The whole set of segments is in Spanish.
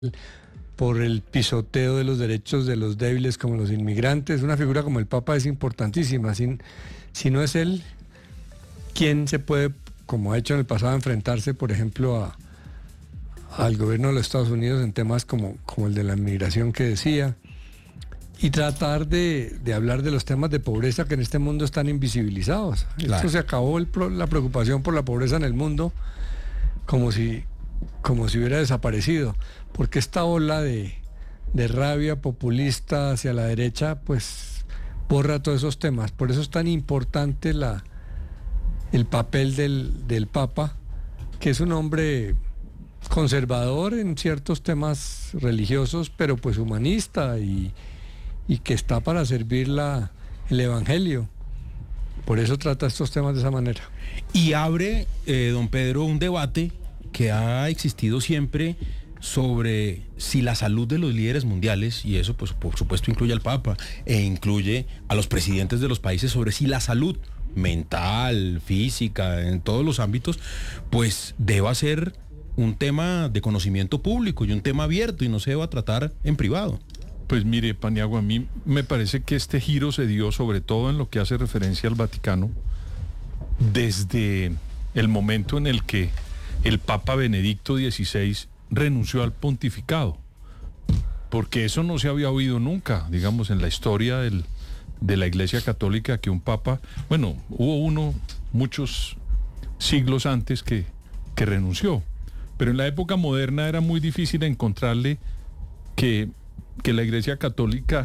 por el pisoteo de los derechos de los débiles como los inmigrantes. Una figura como el Papa es importantísima. Si no es él, ¿quién se puede, como ha hecho en el pasado, enfrentarse, por ejemplo, al gobierno de los Estados Unidos en temas como el de la inmigración que decía? Y tratar de hablar de los temas de pobreza que en este mundo están invisibilizados. Claro. Esto se acabó la preocupación por la pobreza en el mundo como si hubiera desaparecido, porque esta ola de rabia populista hacia la derecha pues borra todos esos temas. Por eso es tan importante el papel del Papa, que es un hombre conservador en ciertos temas religiosos, pero pues humanista y que está para servir el Evangelio. Por eso trata estos temas de esa manera. Y abre, don Pedro, un debate que ha existido siempre sobre si la salud de los líderes mundiales, y eso pues por supuesto incluye al Papa e incluye a los presidentes de los países, sobre si la salud mental, física, en todos los ámbitos, pues deba ser un tema de conocimiento público y un tema abierto y no se deba tratar en privado. Pues mire, Paniagua, a mí me parece que este giro se dio sobre todo en lo que hace referencia al Vaticano desde el momento en el que el Papa Benedicto XVI renunció al pontificado, porque eso no se había oído nunca, digamos, en la historia de la Iglesia Católica, que un Papa, bueno, hubo uno muchos siglos antes que renunció, pero en la época moderna era muy difícil encontrarle que la Iglesia Católica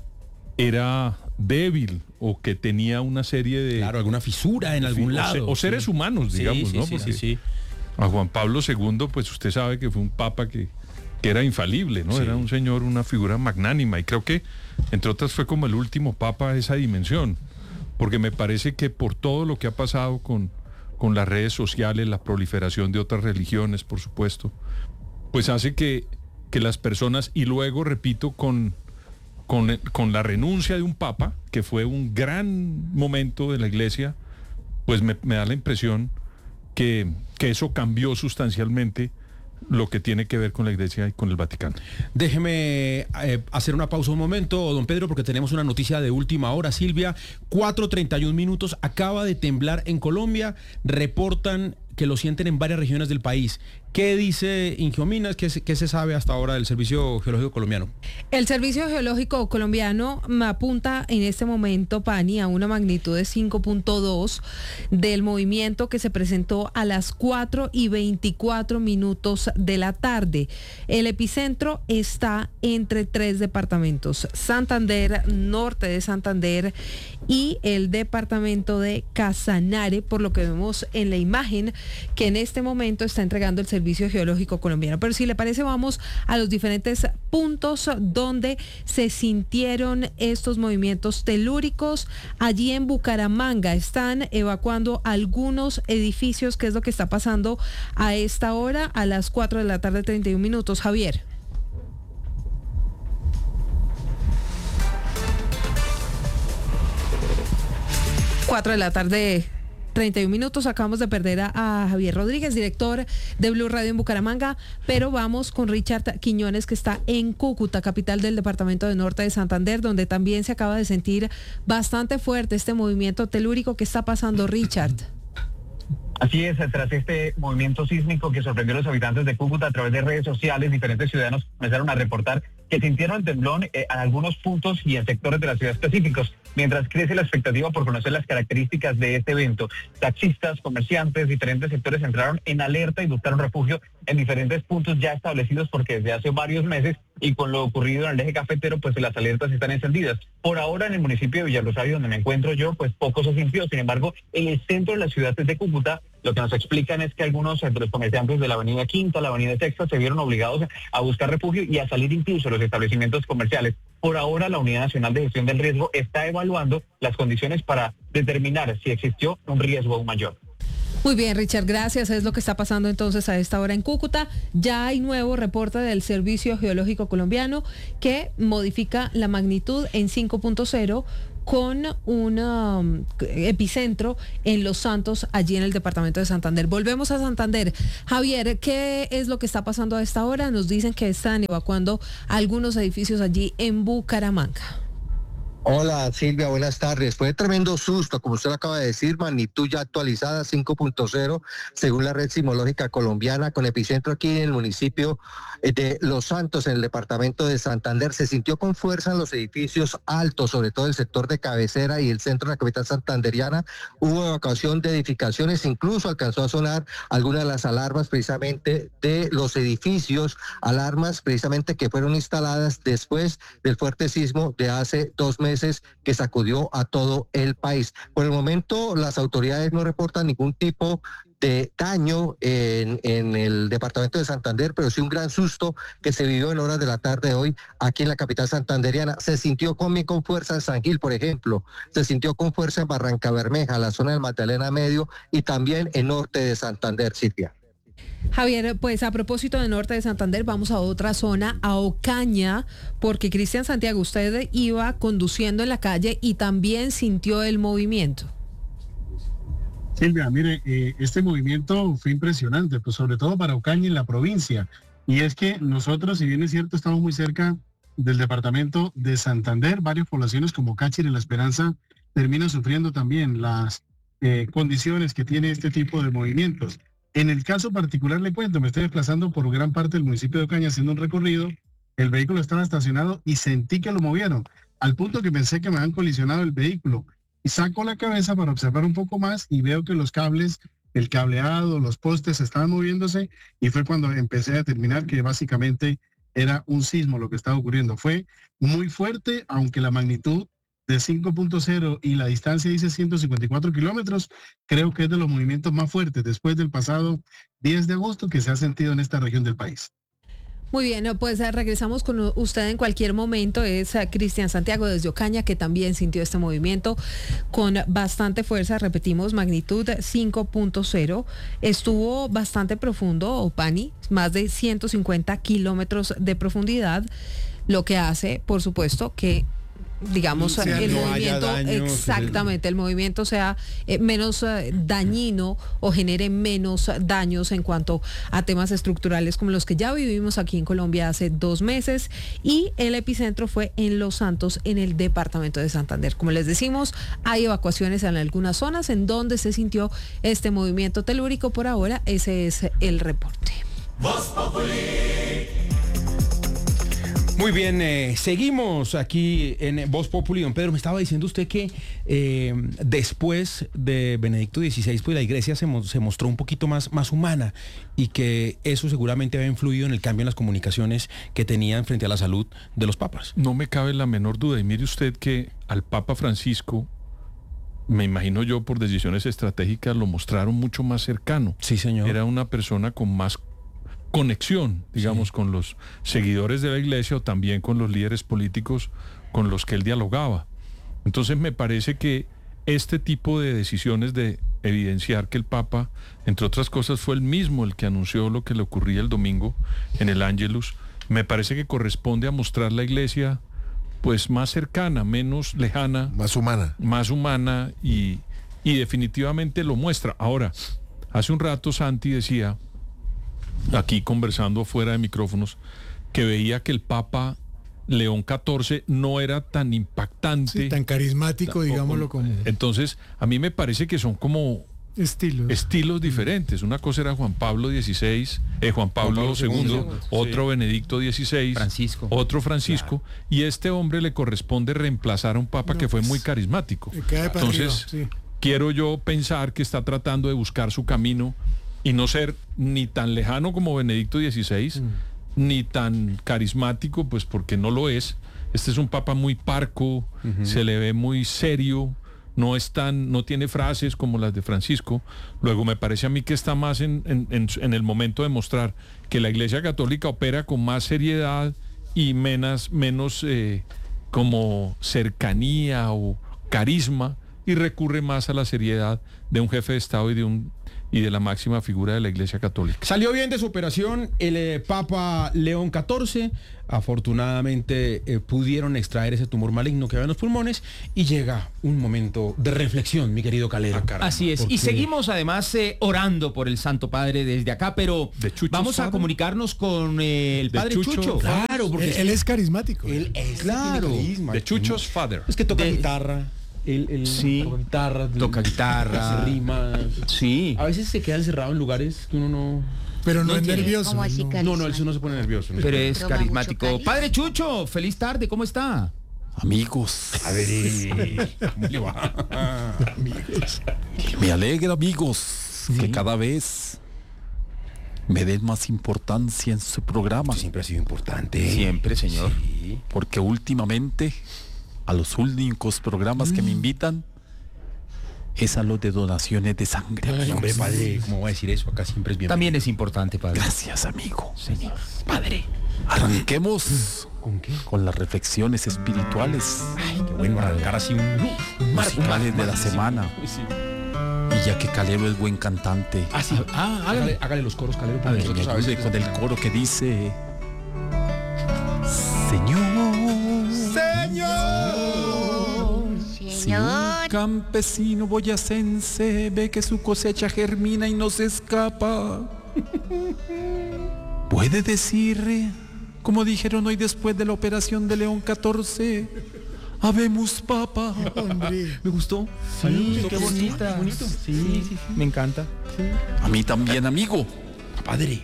era débil o que tenía una serie de... Claro, alguna fisura en algún lado. O seres humanos, digamos, sí, ¿no? Sí. A Juan Pablo II, pues usted sabe que fue un papa que era infalible, ¿no? Sí. Era un señor, una figura magnánima, y creo que, entre otras, fue como el último papa de esa dimensión, porque me parece que por todo lo que ha pasado con las redes sociales, la proliferación de otras religiones, por supuesto, pues hace que las personas, y luego, repito, con la renuncia de un papa, que fue un gran momento de la Iglesia, pues me da la impresión que eso cambió sustancialmente lo que tiene que ver con la Iglesia y con el Vaticano. Déjeme hacer una pausa un momento, don Pedro, porque tenemos una noticia de última hora. Silvia, 4:31 minutos, acaba de temblar en Colombia, reportan que lo sienten en varias regiones del país. ¿Qué dice Ingiominas? ¿Qué se sabe hasta ahora del Servicio Geológico Colombiano? El Servicio Geológico Colombiano apunta en este momento, Pani, a una magnitud de 5.2 del movimiento que se presentó a las 4:24 de la tarde. El epicentro está entre 3 departamentos: Santander, norte de Santander, y el departamento de Casanare, por lo que vemos en la imagen que en este momento está entregando el Servicio Geológico Colombiano. Pero si le parece, vamos a los diferentes puntos donde se sintieron estos movimientos telúricos. Allí en Bucaramanga están evacuando algunos edificios. ¿Qué es lo que está pasando a esta hora, a las 4 de la tarde, 31 minutos? Javier. Cuatro de la tarde, 31 minutos. Acabamos de perder a Javier Rodríguez, director de Blue Radio en Bucaramanga, pero vamos con Richard Quiñones, que está en Cúcuta, capital del departamento de Norte de Santander, donde también se acaba de sentir bastante fuerte este movimiento telúrico. ¿Qué está pasando, Richard? Así es, tras este movimiento sísmico que sorprendió a los habitantes de Cúcuta, a través de redes sociales, diferentes ciudadanos comenzaron a reportar que sintieron el temblor en algunos puntos y en sectores de la ciudad específicos, mientras crece la expectativa por conocer las características de este evento. Taxistas, comerciantes, diferentes sectores entraron en alerta y buscaron refugio en diferentes puntos ya establecidos, porque desde hace varios meses, y con lo ocurrido en el eje cafetero, pues las alertas están encendidas. Por ahora, en el municipio de Villarrosario, donde me encuentro yo, pues poco se sintió. Sin embargo, en el centro de la ciudad de Cúcuta, lo que nos explican es que algunos de los comerciantes de la avenida Quinta, la avenida Sexta, se vieron obligados a buscar refugio y a salir incluso de los establecimientos comerciales. Por ahora, la Unidad Nacional de Gestión del Riesgo está evaluando las condiciones para determinar si existió un riesgo aún mayor. Muy bien, Richard, gracias. Es lo que está pasando entonces a esta hora en Cúcuta. Ya hay nuevo reporte del Servicio Geológico Colombiano que modifica la magnitud en 5.0 con un epicentro en Los Santos, allí en el departamento de Santander. Volvemos a Santander. Javier, ¿qué es lo que está pasando a esta hora? Nos dicen que están evacuando algunos edificios allí en Bucaramanga. Hola Silvia, buenas tardes. Fue tremendo susto, como usted lo acaba de decir, magnitud ya actualizada 5.0 según la red sismológica colombiana, con epicentro aquí en el municipio de Los Santos, en el departamento de Santander. Se sintió con fuerza en los edificios altos, sobre todo el sector de cabecera y el centro de la capital santanderiana. Hubo evacuación de edificaciones, incluso alcanzó a sonar algunas de las alarmas precisamente de los edificios, alarmas precisamente que fueron instaladas después del fuerte sismo de hace 2 meses que sacudió a todo el país. Por el momento, las autoridades no reportan ningún tipo de daño en el departamento de Santander, pero sí un gran susto que se vivió en horas de la tarde de hoy aquí en la capital santanderiana. Se sintió con fuerza en San Gil, por ejemplo, se sintió con fuerza en Barranca Bermeja, la zona del Magdalena Medio y también en norte de Santander, Silvia. Javier, pues a propósito de norte de Santander, vamos a otra zona, a Ocaña, porque Cristian Santiago, usted iba conduciendo en la calle y también sintió el movimiento. Silvia, mire, este movimiento fue impresionante, pues sobre todo para Ocaña y la provincia. Y es que nosotros, si bien es cierto, estamos muy cerca del departamento de Santander, varias poblaciones como Cáchira y La Esperanza terminan sufriendo también las condiciones que tiene este tipo de movimientos. En el caso particular le cuento, me estoy desplazando por gran parte del municipio de Ocaña haciendo un recorrido, el vehículo estaba estacionado y sentí que lo movieron, al punto que pensé que me habían colisionado el vehículo. Y saco la cabeza para observar un poco más y veo que los cables, el cableado, los postes estaban moviéndose y fue cuando empecé a determinar que básicamente era un sismo lo que estaba ocurriendo. Fue muy fuerte, aunque la magnitud de 5.0 y la distancia dice 154 kilómetros, creo que es de los movimientos más fuertes después del pasado 10 de agosto que se ha sentido en esta región del país. Muy bien, pues regresamos con usted en cualquier momento. Es Cristian Santiago desde Ocaña, que también sintió este movimiento con bastante fuerza. Repetimos, magnitud 5.0. Estuvo bastante profundo, Opani, más de 150 kilómetros de profundidad, lo que hace, por supuesto, que digamos el movimiento, exactamente, el movimiento sea menos dañino o genere menos daños en cuanto a temas estructurales como los que ya vivimos aquí en Colombia hace 2 meses, y el epicentro fue en Los Santos, en el departamento de Santander. Como les decimos, hay evacuaciones en algunas zonas en donde se sintió este movimiento telúrico. Por ahora, ese es el reporte. Muy bien, seguimos aquí en Voz Populi. Don Pedro, me estaba diciendo usted que después de Benedicto XVI, pues la iglesia se mostró un poquito más humana, y que eso seguramente había influido en el cambio en las comunicaciones que tenían frente a la salud de los papas. No me cabe la menor duda. Y mire usted que al Papa Francisco, me imagino yo, por decisiones estratégicas, lo mostraron mucho más cercano. Sí, señor. Era una persona con más conexión, digamos, sí, con los seguidores de la iglesia o también con los líderes políticos con los que él dialogaba. Entonces me parece que este tipo de decisiones de evidenciar que el Papa, entre otras cosas, fue el mismo el que anunció lo que le ocurría el domingo en el Ángelus, me parece que corresponde a mostrar la iglesia pues más cercana, menos lejana, más humana y definitivamente lo muestra. Ahora, hace un rato Santi decía, aquí conversando fuera de micrófonos, que veía que el Papa León XIV no era tan impactante, sí, tan carismático, digámoslo como. Entonces, a mí me parece que son como estilos diferentes. Una cosa era Juan Pablo XVI, Juan Pablo II, otro sí, Benedicto XVI, otro Francisco, y este hombre le corresponde reemplazar a un Papa que fue muy carismático. Entonces, sí, quiero yo pensar que está tratando de buscar su camino y no ser ni tan lejano como Benedicto XVI, ni tan carismático, pues porque no lo es. Este es un papa muy parco, se le ve muy serio, no tiene frases como las de Francisco. Luego me parece a mí que está más en el momento de mostrar que la Iglesia Católica opera con más seriedad y menos como cercanía o carisma, y recurre más a la seriedad de un jefe de Estado y de un y de la máxima figura de la Iglesia Católica. Salió bien de su operación el Papa León XIV. Afortunadamente pudieron extraer ese tumor maligno que había en los pulmones y llega un momento de reflexión, mi querido Calero. Así es. Y seguimos además orando por el Santo Padre desde acá, pero vamos a comunicarnos con el Padre Chucho. Claro, porque Él es carismático. él es Claro. The Chucho's Father. Es que toca guitarra. Él Sí. toca guitarra, Hace rimas. Sí. A veces se queda encerrado en lugares que uno no... Pero no es entiendo. nervioso. ¿Cómo así, no. No, él no se pone nervioso. ¿no? Pero es Toma carismático. mucho carisma. Padre Chucho, feliz tarde, ¿cómo está? Amigos, A ver, ¿cómo le va? me alegra, amigos, que cada vez me den más importancia en su programa, Siempre ha sido importante. Siempre, señor. porque últimamente a los únicos programas que me invitan es a los de donaciones de sangre. Ay, amigos. hombre, padre, ¿cómo va a decir eso? Acá siempre es bien. También es importante, padre. Gracias, amigo. Señor. Padre. Arranquemos ¿Con qué? con las reflexiones espirituales Ay, qué bueno arrancar así un musicales de la semana. Y ya que Calero es buen cantante, Ah, sí. Hágale los coros, Calero. que me ayude con el coro que dice: Si un Señor. campesino boyacense ve que su cosecha germina y no se escapa, puede decir, como dijeron hoy después de la operación de León XIV, habemos papa. Hombre. Me gustó. Sí, qué bonita. Bonito. Sí, me encanta. A mí también, amigo. Padre.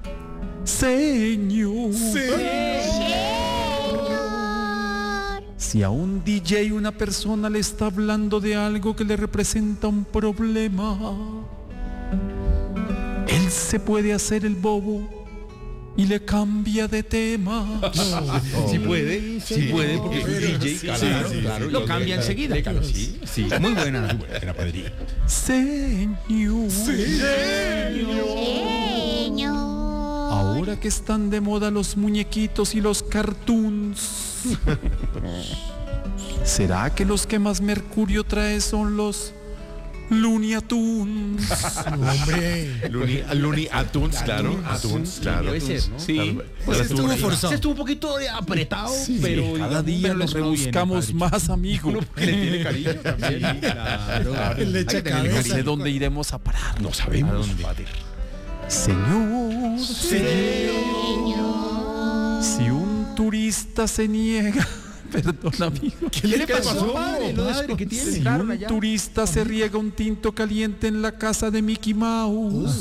Señor. Si a un DJ una persona le está hablando de algo que le representa un problema, él se puede hacer el bobo y le cambia de tema. Sí puede, porque es un DJ. Claro, Lo cambia enseguida. Sí. Muy buena. Era padre. Señor. Señor. Ahora que están de moda los muñequitos y los cartoons, ¿será que los que más mercurio trae son los Looney Tunes? Hombre. Looney Tunes, claro. Tunes, claro. Debe ser, ¿no? Sí. Pues estuvo forzado. Se estuvo un poquito apretado, Pero pero cada día pero los suena bien, rebuscamos padre. más, amigo. Uno que le tiene cariño también. Claro. Él le echa Hay que tenerle No cabeza. sé dónde iremos a parar. No sabemos, padre. Señor, si un turista se niega, perdón, amigo. ¿Qué le pasó, padre? padre? ¿Qué tiene? Si un turista se riega un tinto caliente en la casa de Mickey Mouse,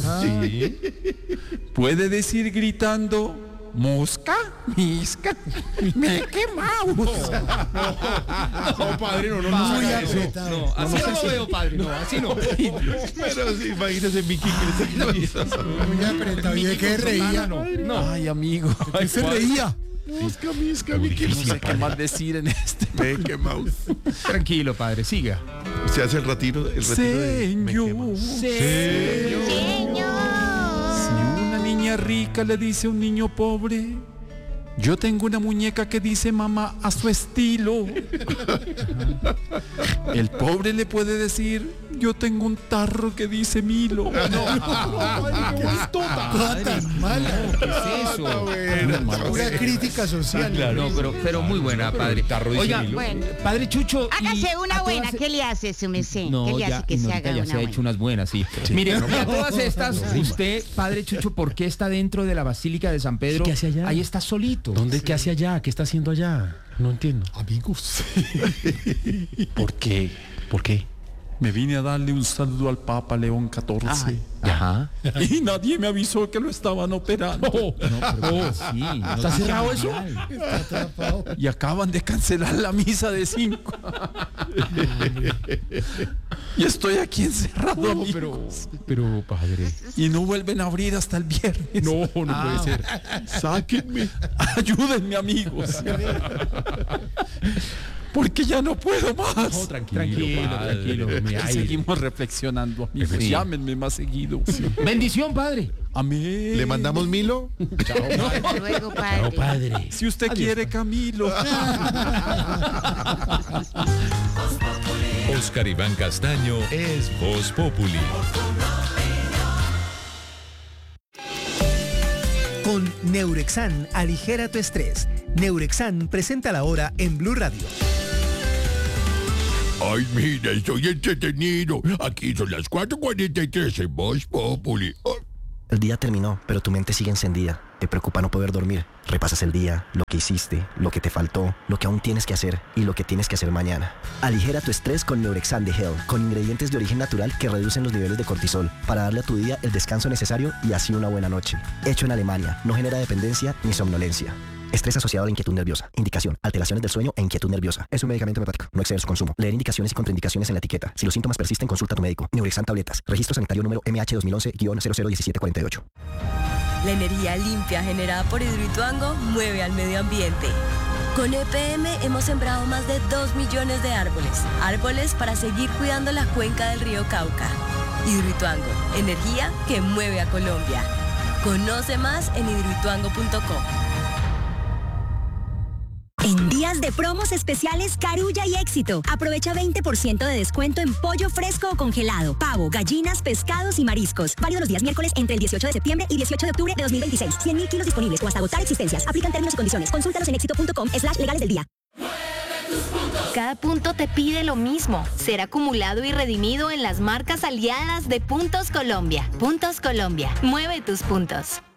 puede decir gritando: mosca, misca, Mickey Mouse. No, padre, no. Muy haga eso. apretado. Así no lo veo, padre. No, así no. Pero sí, imagínese Mickey Muy apretado. ¿Y de qué reía? Ay, amigo. ¿Qué se reía? Mosca, Mickey. No sé qué más decir en este. Mickey Mouse. Tranquilo, padre, siga. Se hace el retiro de Señor, Señor. si una niña rica le dice a un niño pobre: yo tengo una muñeca que dice mamá a su estilo, el pobre le puede decir: yo tengo un tarro que dice Milo. Tan mala. ¿Qué es eso? Pura crítica social. No, pero muy buena, padre. Oiga, Bueno. padre Chucho. y Hágase una a buena. todas- ¿Qué le hace su mesé? No, ¿Qué le ya, hace que se ahorita haga ya una se ha buena? hecho unas buenas, sí. Mire, a todas estas, usted, padre Chucho, ¿por qué está dentro de la Basílica de San Pedro? ¿Qué hace allá? Ahí está solito. ¿Dónde? ¿Qué hace allá? ¿Qué está haciendo allá? No entiendo. Amigos. ¿Por qué? ¿Por qué? Me vine a darle un saludo al Papa León XIV. Ajá. Y nadie me avisó que lo estaban operando. Sí, ¿Está cerrado eso? Está atrapado. Y acaban de cancelar la misa de 5. Y estoy aquí encerrado, amigo. Pero, padre. Y no vuelven a abrir hasta el viernes. No puede ser. Sáquenme. Ayúdenme, amigos. Porque ya no puedo más. Tranquilo. Mira, ahí. Seguimos reflexionando, amigos. Sí. Llámenme más seguido. Bendición, padre. Amén. ¿Le mandamos Milo? Hasta luego, padre. Padre. Si usted quiere, Camilo. Oscar Iván Castaño es Voz Populi. Con Neurexan, aligera tu estrés. Neurexan presenta la hora en Blue Radio. Ay, mira, estoy entretenido. Aquí son las 4:43 en Voz Populi. El día terminó, pero tu mente sigue encendida. Te preocupa no poder dormir. Repasas el día, lo que hiciste, lo que te faltó, lo que aún tienes que hacer y lo que tienes que hacer mañana. Aligera tu estrés con Neurexan de Hell, con ingredientes de origen natural que reducen los niveles de cortisol para darle a tu día el descanso necesario y así una buena noche. Hecho en Alemania, no genera dependencia ni somnolencia. Estrés asociado a la inquietud nerviosa. Indicación: alteraciones del sueño e inquietud nerviosa. Es un medicamento homeopático. No exceder su consumo. Leer indicaciones y contraindicaciones en la etiqueta. Si los síntomas persisten, consulta a tu médico. Neurexan tabletas. Registro sanitario número MH 2011-001748. La energía limpia generada por Hidroituango mueve al medio ambiente. Con EPM hemos sembrado más de 2 millones de árboles. Árboles para seguir cuidando la cuenca del río Cauca. Hidroituango, energía que mueve a Colombia. Conoce más en hidroituango.com. En días de promos especiales Carulla y Éxito. Aprovecha 20% de descuento en pollo fresco o congelado, pavo, gallinas, pescados y mariscos. Válido los días miércoles entre el 18 de septiembre y 18 de octubre de 2026. 100.000 kilos disponibles o hasta agotar existencias. Aplican términos y condiciones. Consúltalos en éxito.com/legales del día. Cada punto te pide lo mismo, ser acumulado y redimido en las marcas aliadas de Puntos Colombia. Puntos Colombia, mueve tus puntos.